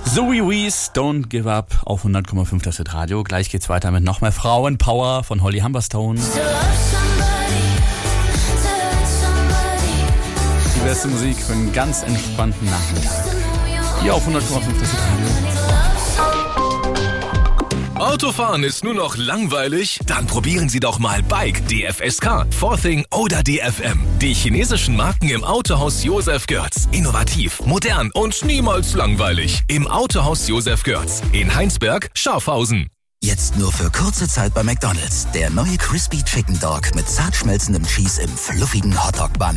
Zoe Wees, Don't Give Up auf 100,5 das Radio. Gleich geht's weiter mit noch mehr Frauenpower von Holly Humberstone. Die beste Musik für einen ganz entspannten Nachmittag. Hier auf 100,5 das Radio. Autofahren ist nur noch langweilig? Dann probieren Sie doch mal Bike, DFSK, Forthing oder DFM. Die chinesischen Marken im Autohaus Josef Görz. Innovativ, modern und niemals langweilig. Im Autohaus Josef Görz. In Heinsberg, Schafhausen. Jetzt nur für kurze Zeit bei McDonald's. Der neue Crispy Chicken Dog mit zart schmelzendem Cheese im fluffigen Hotdog-Bun.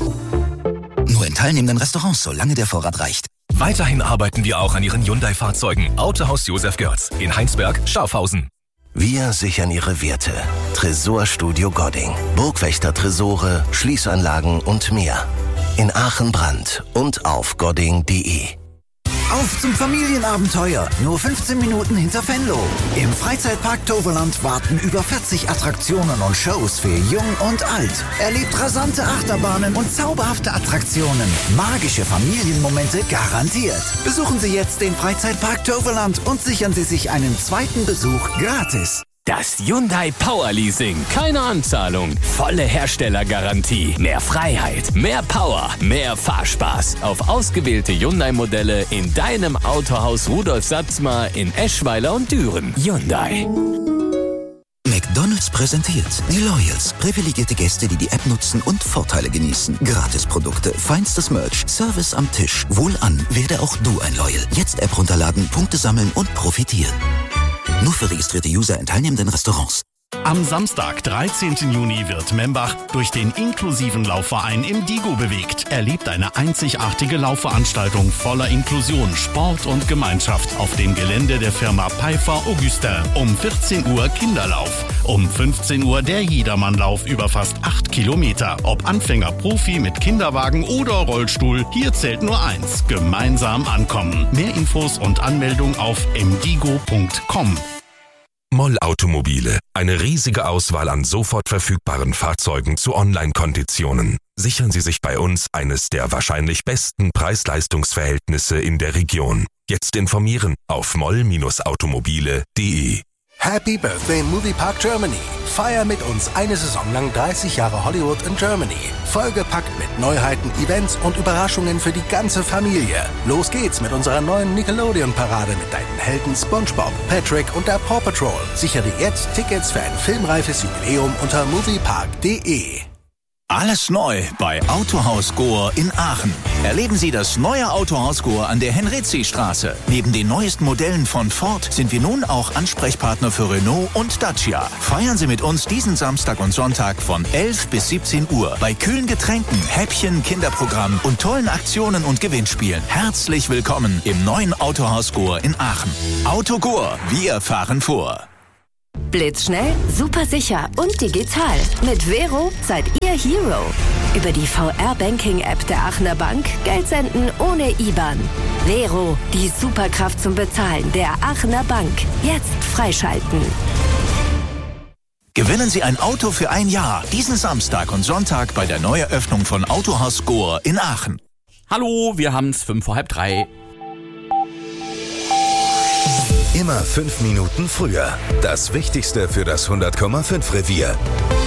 Nur in teilnehmenden Restaurants, solange der Vorrat reicht. Weiterhin arbeiten wir auch an Ihren Hyundai-Fahrzeugen. Autohaus Josef Görz. In Heinsberg, Schafhausen. Wir sichern Ihre Werte. Tresorstudio Godding. Burgwächter-Tresore, Schließanlagen und mehr. In Aachen-Brand und auf godding.de. Auf zum Familienabenteuer, nur 15 Minuten hinter Venlo. Im Freizeitpark Toverland warten über 40 Attraktionen und Shows für Jung und Alt. Erlebt rasante Achterbahnen und zauberhafte Attraktionen. Magische Familienmomente garantiert. Besuchen Sie jetzt den Freizeitpark Toverland und sichern Sie sich einen zweiten Besuch gratis. Das Hyundai Power Leasing. Keine Anzahlung. Volle Herstellergarantie. Mehr Freiheit. Mehr Power. Mehr Fahrspaß. Auf ausgewählte Hyundai-Modelle in deinem Autohaus Rudolf Satzmar in Eschweiler und Düren. Hyundai. McDonald's präsentiert die Loyals. Privilegierte Gäste, die die App nutzen und Vorteile genießen. Gratisprodukte, feinstes Merch, Service am Tisch. Wohlan, werde auch du ein Loyal. Jetzt App runterladen, Punkte sammeln und profitieren. Nur für registrierte User in teilnehmenden Restaurants. Am Samstag, 13. Juni, wird Membach durch den inklusiven Laufverein im Digo bewegt. Erlebt eine einzigartige Laufveranstaltung voller Inklusion, Sport und Gemeinschaft auf dem Gelände der Firma Pfeiffer Augustin. Um 14 Uhr Kinderlauf. Um 15 Uhr der Jedermannlauf über fast 8 Kilometer. Ob Anfänger, Profi mit Kinderwagen oder Rollstuhl, hier zählt nur eins: gemeinsam ankommen. Mehr Infos und Anmeldung auf mdigo.com. Moll Automobile. Eine riesige Auswahl an sofort verfügbaren Fahrzeugen zu Online-Konditionen. Sichern Sie sich bei uns eines der wahrscheinlich besten Preis-Leistungs-Verhältnisse in der Region. Jetzt informieren auf moll-automobile.de. Happy Birthday Moviepark Germany. Feier mit uns eine Saison lang 30 Jahre Hollywood in Germany. Vollgepackt mit Neuheiten, Events und Überraschungen für die ganze Familie. Los geht's mit unserer neuen Nickelodeon-Parade mit deinen Helden SpongeBob, Patrick und der Paw Patrol. Sichere jetzt Tickets für ein filmreifes Jubiläum unter moviepark.de. Alles neu bei Autohaus Gohr in Aachen. Erleben Sie das neue Autohaus Gohr an der Henrizi-Straße. Neben den neuesten Modellen von Ford sind wir nun auch Ansprechpartner für Renault und Dacia. Feiern Sie mit uns diesen Samstag und Sonntag von 11 bis 17 Uhr bei kühlen Getränken, Häppchen, Kinderprogramm und tollen Aktionen und Gewinnspielen. Herzlich willkommen im neuen Autohaus Gohr in Aachen. Auto Gohr, wir fahren vor. Blitzschnell, super sicher und digital. Mit Vero seid ihr Hero. Über die VR-Banking-App der Aachener Bank Geld senden ohne IBAN. Vero, die Superkraft zum Bezahlen der Aachener Bank. Jetzt freischalten. Gewinnen Sie ein Auto für ein Jahr. Diesen Samstag und Sonntag bei der Neueröffnung von Autohaus Gohr in Aachen. Hallo, wir haben's 2:45. Immer 5 Minuten früher. Das Wichtigste für das 100,5 Revier.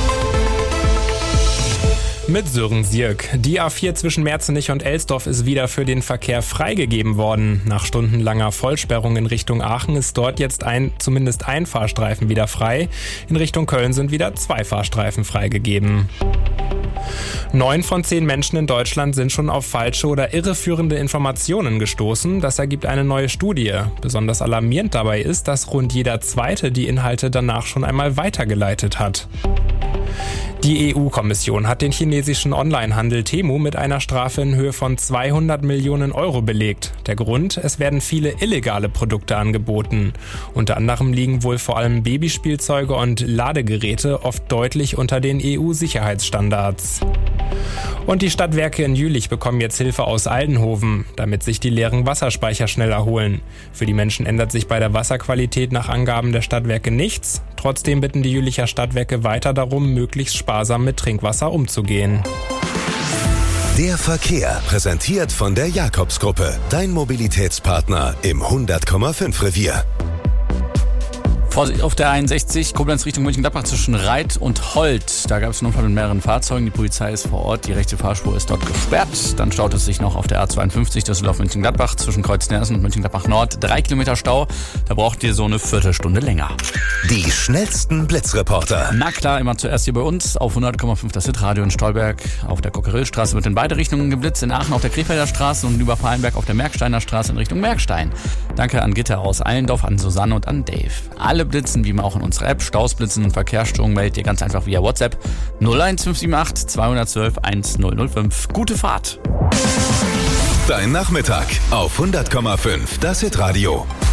Mit Sören Sierk. Die A4 zwischen Merzenich und Elsdorf ist wieder für den Verkehr freigegeben worden. Nach stundenlanger Vollsperrung in Richtung Aachen ist dort jetzt zumindest ein Fahrstreifen wieder frei. In Richtung Köln sind wieder 2 Fahrstreifen freigegeben. 9 von 10 Menschen in Deutschland sind schon auf falsche oder irreführende Informationen gestoßen. Das ergibt eine neue Studie. Besonders alarmierend dabei ist, dass rund jeder Zweite die Inhalte danach schon einmal weitergeleitet hat. Die EU-Kommission hat den chinesischen Onlinehandel Temu mit einer Strafe in Höhe von 200 Millionen Euro belegt. Der Grund: es werden viele illegale Produkte angeboten. Unter anderem liegen wohl vor allem Babyspielzeuge und Ladegeräte oft deutlich unter den EU-Sicherheitsstandards. Und die Stadtwerke in Jülich bekommen jetzt Hilfe aus Aldenhoven, damit sich die leeren Wasserspeicher schnell erholen. Für die Menschen ändert sich bei der Wasserqualität nach Angaben der Stadtwerke nichts. Trotzdem bitten die Jülicher Stadtwerke weiter darum, möglichst sparsam mit Trinkwasser umzugehen. Der Verkehr, präsentiert von der Jakobsgruppe. Dein Mobilitätspartner im 100,5 Revier. Vorsicht auf der 61, Koblenz Richtung Mönchengladbach zwischen Reit und Holt. Da gab es einen Unfall mit mehreren Fahrzeugen. Die Polizei ist vor Ort. Die rechte Fahrspur ist dort gesperrt. Dann staut es sich noch auf der A52 Düsseldorf-Mönchengladbach zwischen Kreuz-Nersen und Mönchengladbach Nord. 3 Kilometer Stau. Da braucht ihr so eine Viertelstunde länger. Die schnellsten Blitzreporter. Na klar, immer zuerst hier bei uns auf 100,5 das Hitradio in Stolberg. Auf der Kokerillstraße wird in beide Richtungen geblitzt. In Aachen auf der Krefelder Straße und über Palenberg auf der Merksteiner Straße in Richtung Merkstein. Danke an Gitter aus Eilendorf, an Susanne und an Dave. Alle blitzen, wie immer auch in unserer App. Staus, Blitzen und Verkehrsstörungen meldet ihr ganz einfach via WhatsApp 01578 212 1005. Gute Fahrt! Dein Nachmittag auf 100,5 das Hitradio.